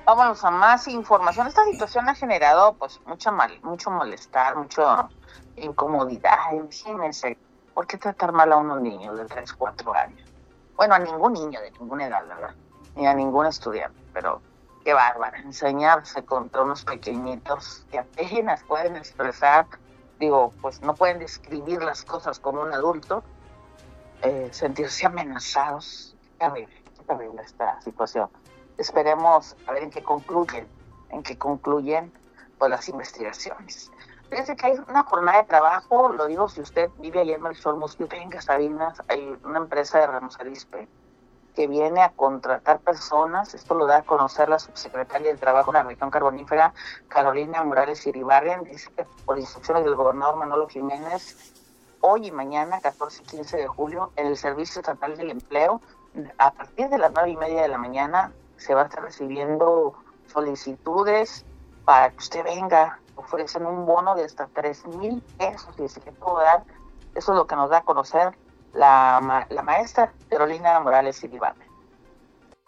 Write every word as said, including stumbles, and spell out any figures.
Vámonos a más información. Esta situación ha generado pues mucha mal, mucho molestar, mucha incomodidad. Imagínense, ¿por qué tratar mal a unos niños de tres, cuatro años? Bueno, a ningún niño de ninguna edad, ¿verdad? Ni a ningún estudiante, pero qué bárbaro, enseñarse contra unos pequeñitos que apenas pueden expresar, digo, pues no pueden describir las cosas como un adulto, eh, sentirse amenazados. Qué terrible, qué terrible esta situación. Esperemos a ver en qué concluyen, en qué concluyen pues, las investigaciones. Fíjense que hay una jornada de trabajo, lo digo si usted vive allá en Marisol Musquio, venga Sabinas, hay una empresa de Ramos Arizpe que viene a contratar personas, esto lo da a conocer la subsecretaria del Trabajo en la región carbonífera, Carolina Morales Iribarren, dice que por instrucciones del gobernador Manolo Jiménez, hoy y mañana, catorce y quince de julio, en el Servicio Estatal del Empleo, a partir de las nueve y media de la mañana, se va a estar recibiendo solicitudes para que usted venga. Ofrecen un bono de hasta tres mil pesos y se puede dar. Eso es lo que nos da a conocer la, la maestra Carolina Morales Iribarren.